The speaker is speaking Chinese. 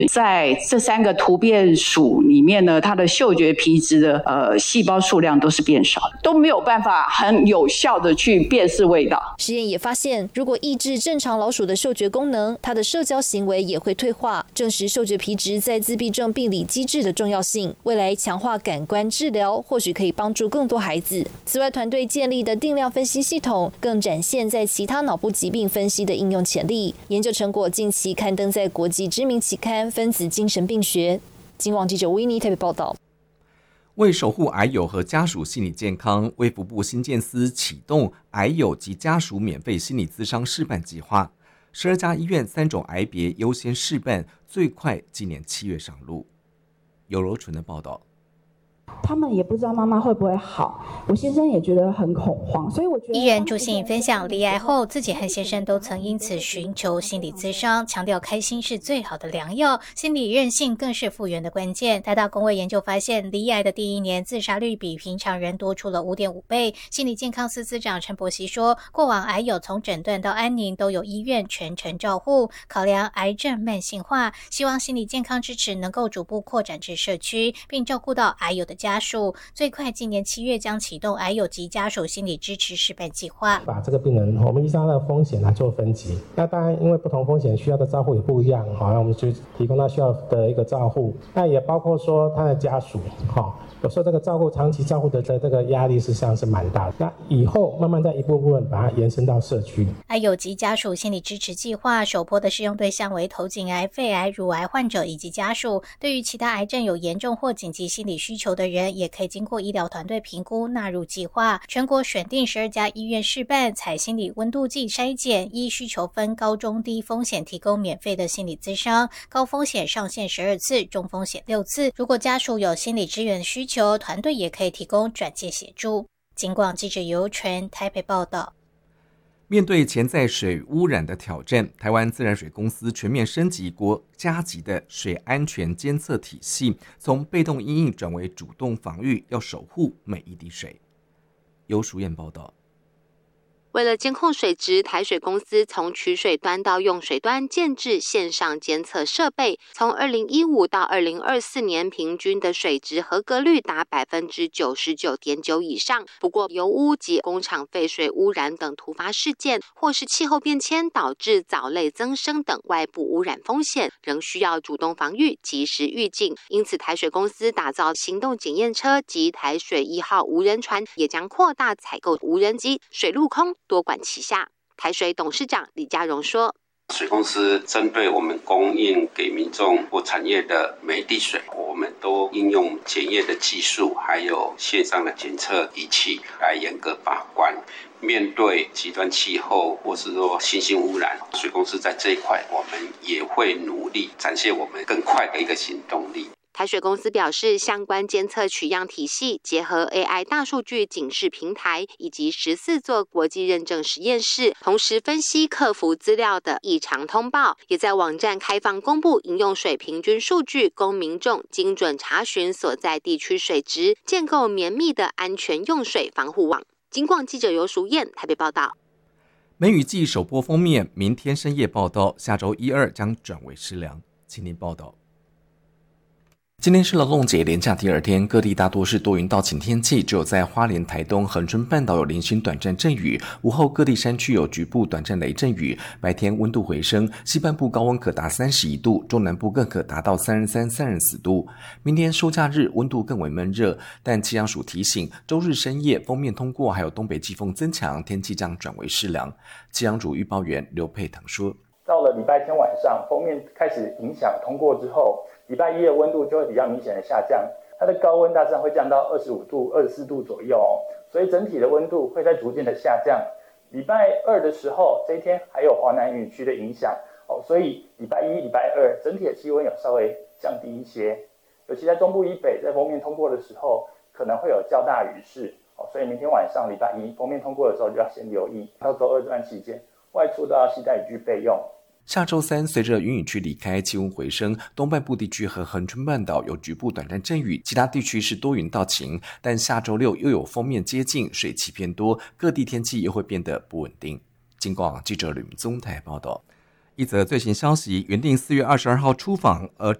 在这3个突变属里面呢，它的嗅觉皮质的细胞数量都是变少，都没有办法很有效的去辨识味道。 实验也发现，如果抑制正常老鼠的嗅觉功能，它的社交行为也会退化，证实嗅觉皮质在自闭症病理机制的重要性。未来强化感官治疗，或许可以帮助更多孩子。此外，团队建立的定量分析系统，更展现在其他脑部疾病分析的应用潜力。研究成果近期刊登在国际知名期刊《分子精神病学》。警广记者维尼特别报道。 为守护癌友和家属心理健康，卫福部新建司启动癌友及家属免费心理咨商试办计划，12家医院3种癌别优先试办，最快今年7月上路。有柔纯的报道。 他们也不知道妈妈会不会好，我先生也觉得很恐慌，所以我觉得艺人朱欣颖分享罹癌后，自己和先生都曾因此寻求心理咨商，强调开心是最好的良药，心理韧性更是复原的关键。台大公卫研究发现，罹癌的第1年自杀率比平常人多出了 5.5 倍。心理健康司司长陈柏希说，过往癌友从诊断到安宁都有医院全程照护，考量癌症慢性化，希望心理健康支持能够逐步扩展至社区，并照顾到癌友的家属，最快今年7月将启动癌友及家属心理支持示范计划。 把这个病人，我们依照他的风险来做分级。那当然，因为不同风险需要的照护也不一样，那我们就提供他需要的一个照护。那也包括说他的家属，有时候这个长期照护的这个压力事实上是蛮大的。那以后慢慢再一步步把它延伸到社区。 癌友及家属心理支持计划首波的适用对象为头颈癌、肺癌、乳癌患者以及家属。对于其他癌症有严重或紧急心理需求的人，也可以经过医疗团队评估纳入计划。全国选定12家医院试办，采心理温度计筛检，依需求分高、中、低风险提供免费的心理咨商，高风险上限12次，中风险6次。如果家属有心理支援需求，团队也可以提供转介协助。警广记者尤纯台北报道。 面对潜在水污染的挑战，台湾自来水公司全面升级国家级的水安全监测体系，从被动因应转为主动防御，要守护每一滴水。由淑燕报道。 为了监控水质，台水公司从取水端到用水端建置线上监测设备，从2015到2024年平均的水质合格率达 99.9% 以上。不过油污及工厂废水污染等突发事件，或是气候变迁导致藻类增生等外部污染风险，仍需要主动防御，及时预警。因此台水公司打造行动检验车及台水1号无人船，也将扩大采购无人机，水陆空多管齐下。台水董事长李家荣说， 水公司针对我们供应给民众或产业的每一滴水，我们都应用检验的技术，还有线上的检测仪器来严格把关。面对极端气候或是说新兴污染，水公司在这一块我们也会努力展现我们更快的一个行动力。 台水公司表示，相关监测取样体系结合 AI 大数据警示平台以及14座国际认证实验室，同时分析客服资料的异常通报，也在网站开放公布饮用水平均数据，供民众精准查询所在地区水质，建构绵密的安全用水防护网。警广记者尤淑燕台北报道。 梅雨季首波封面，明天深夜报道，下周1、2将转为湿凉。请您报道。今天是劳动节连假第2天，各地大多是多云到晴天气，只有在花莲、台东、恒春半岛有零星短暂阵雨，午后各地山区有局部短暂雷阵雨，白天温度回升，西半部高温可达31度，中南部更可达到33、34度。明天收假日温度更为闷热，但气象署提醒，周日深夜锋面通过，还有东北季风增强，天气将转为湿凉。气象署预报员刘佩腾说， 到了礼拜天晚上，锋面开始影响通过之后，礼拜一的温度就会比较明显的下降，它的高温大致上会降到25度、24度左右所以整体的温度会在逐渐的下降。礼拜二的时候，这一天还有华南雨区的影响所以礼拜一、礼拜二整体的气温有稍微降低一些，尤其在中部以北，在锋面通过的时候可能会有较大雨势所以明天晚上礼拜一锋面通过的时候就要先留意，到周二这段期间外出都要携带雨具备用。 下周3随着云雨区离开，气温回升，东半部地区和恒春半岛有局部短暂阵雨，其他地区是多云到晴，但下周6又有锋面接近，水汽偏多，各地天气又会变得不稳定。警广记者吕宗台报道。 一则最新消息，原定4月22号出访而